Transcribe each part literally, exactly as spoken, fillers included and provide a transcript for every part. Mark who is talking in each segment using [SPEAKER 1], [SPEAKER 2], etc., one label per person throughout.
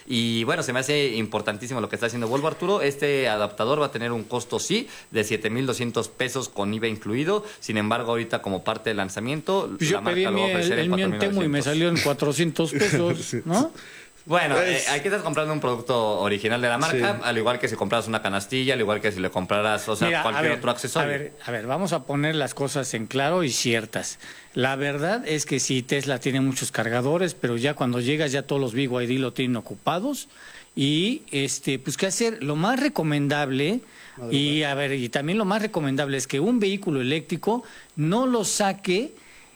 [SPEAKER 1] Y bueno, se me hace importantísimo lo que está haciendo Volvo, Arturo. Este adaptador va a tener un costo, sí, de siete mil doscientos pesos con I V A incluido. Sin embargo, ahorita como parte del lanzamiento,
[SPEAKER 2] pues yo
[SPEAKER 1] la marca
[SPEAKER 2] pedí
[SPEAKER 1] lo va a
[SPEAKER 2] el,
[SPEAKER 1] ofrecer
[SPEAKER 2] el
[SPEAKER 1] en
[SPEAKER 2] mío en Temu y me salió en cuatrocientos pesos, ¿no?
[SPEAKER 1] Bueno,
[SPEAKER 3] Pues,
[SPEAKER 1] eh, aquí estás comprando un producto original de la marca,
[SPEAKER 3] sí.
[SPEAKER 1] al igual que si compraras una canastilla, al igual que si le compraras, o sea,
[SPEAKER 2] Mira,
[SPEAKER 1] cualquier
[SPEAKER 2] a ver,
[SPEAKER 1] otro accesorio.
[SPEAKER 2] A ver, a ver, vamos a poner las cosas en claro y ciertas. La verdad es que sí, Tesla tiene muchos cargadores, pero ya cuando llegas ya todos los B Y D lo tienen ocupados. Y, este, pues, ¿qué hacer? Lo más recomendable, y a ver, y también lo más recomendable es que un vehículo eléctrico no lo saque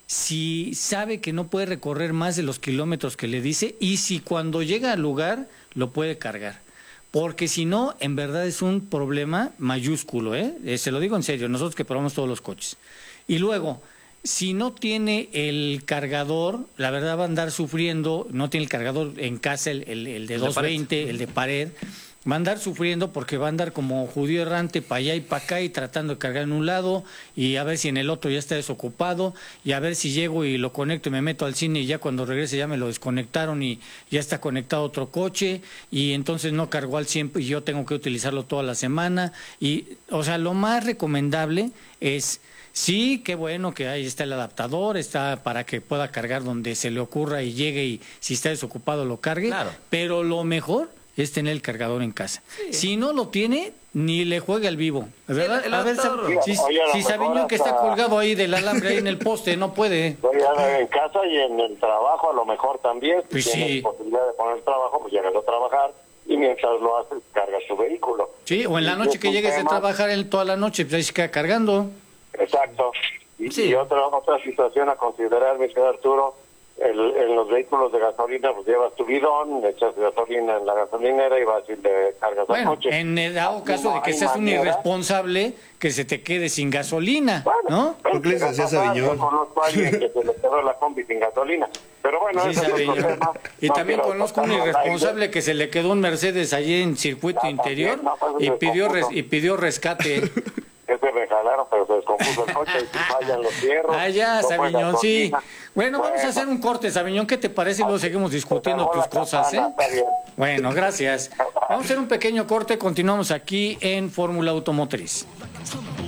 [SPEAKER 2] si sabe que no puede recorrer más de los kilómetros que le dice y si cuando llega al lugar lo puede cargar. Porque si no, en verdad es un problema mayúsculo, ¿eh? Eh, se lo digo en serio, nosotros que probamos todos los coches. Y luego, si no tiene el cargador, la verdad va a andar sufriendo, no tiene el cargador en casa, el, el, el de doscientos veinte, el de pared, va a andar sufriendo porque va a andar como judío errante para allá y para acá y tratando de cargar en un lado y a ver si en el otro ya está desocupado y a ver si llego y lo conecto y me meto al cine y ya cuando regrese ya me lo desconectaron y ya está conectado otro coche y entonces no cargó al cien y yo tengo que utilizarlo toda la semana. Y, o sea, lo más recomendable es... Sí, qué bueno que ahí está el adaptador, está para que pueda cargar donde se le ocurra y llegue y si está desocupado lo cargue,
[SPEAKER 1] Claro.
[SPEAKER 2] Pero lo mejor es tener el cargador en casa. Sí. Si no lo tiene, ni le juegue al vivo, ¿verdad?
[SPEAKER 1] Sí, el
[SPEAKER 2] a ver,
[SPEAKER 1] adaptador.
[SPEAKER 2] si,
[SPEAKER 4] Oye, a lo
[SPEAKER 2] si
[SPEAKER 4] mejor
[SPEAKER 2] Sabiñón que
[SPEAKER 4] hasta-
[SPEAKER 2] está colgado ahí del alambre ahí en el poste, no puede.
[SPEAKER 4] Oye, en casa y en el trabajo a lo mejor también, si
[SPEAKER 2] Pues
[SPEAKER 4] tienes
[SPEAKER 2] sí.
[SPEAKER 4] posibilidad de poner trabajo, pues llévalo a trabajar y mientras lo haces, cargas tu vehículo.
[SPEAKER 2] Sí, o en la
[SPEAKER 4] Y
[SPEAKER 2] noche
[SPEAKER 4] es
[SPEAKER 2] que
[SPEAKER 4] un
[SPEAKER 2] llegues de
[SPEAKER 4] tema-
[SPEAKER 2] trabajar él toda la noche, pues ahí se queda cargando.
[SPEAKER 4] Exacto. Y,
[SPEAKER 1] Sí.
[SPEAKER 4] y otra otra situación a considerar, mi querido Arturo, el, en los vehículos de gasolina, pues llevas tu bidón, le echas gasolina en la gasolinera y vas y le cargas al
[SPEAKER 2] Bueno,
[SPEAKER 4] coche.
[SPEAKER 2] en el dado caso
[SPEAKER 4] No
[SPEAKER 2] de que
[SPEAKER 4] hay
[SPEAKER 2] seas un
[SPEAKER 4] manera.
[SPEAKER 2] irresponsable, que se te quede sin gasolina, ¿no?
[SPEAKER 3] ¿Por qué les
[SPEAKER 4] Llega a
[SPEAKER 3] decía
[SPEAKER 4] pasar,
[SPEAKER 3] Sabiñón?
[SPEAKER 4] Yo conozco a alguien que se le quedó la combi sin gasolina. Pero bueno,
[SPEAKER 2] Sí,
[SPEAKER 4] ese es otro
[SPEAKER 2] Sabiñón.
[SPEAKER 4] tema.
[SPEAKER 2] Y
[SPEAKER 4] No
[SPEAKER 2] también
[SPEAKER 4] quiero
[SPEAKER 2] conozco un
[SPEAKER 4] tocarlo al aire.
[SPEAKER 2] irresponsable que se le quedó un Mercedes allí en circuito
[SPEAKER 4] Ah,
[SPEAKER 2] interior
[SPEAKER 4] también, no, pues,
[SPEAKER 2] y
[SPEAKER 4] se
[SPEAKER 2] pidió res-
[SPEAKER 4] descompuso.
[SPEAKER 2] y pidió rescate.
[SPEAKER 4] Ese me jalaron, pero se descompuso el coche y si fallan los fierros.
[SPEAKER 2] Ah, ya,
[SPEAKER 4] no fue
[SPEAKER 2] Sabiñón, sí.
[SPEAKER 4] gasolina.
[SPEAKER 2] Bueno, vamos a hacer un corte, Sabiñón. ¿Qué te parece? Y luego seguimos discutiendo
[SPEAKER 4] Pues,
[SPEAKER 2] tus cosas, ¿eh?
[SPEAKER 4] Está bien.
[SPEAKER 2] Bueno, gracias. Vamos a hacer un pequeño corte. Continuamos aquí en Fórmula Automotriz.